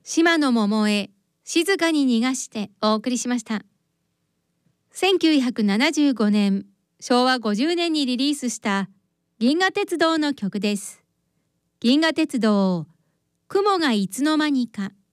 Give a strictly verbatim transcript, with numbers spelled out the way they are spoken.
島の桃へ静かに逃がしてお送りしました。せんきゅうひゃくななじゅうごねん、しょうわごじゅうねんにリリースした銀河鉄道の曲です。銀河鉄道、雲がいつの間にか。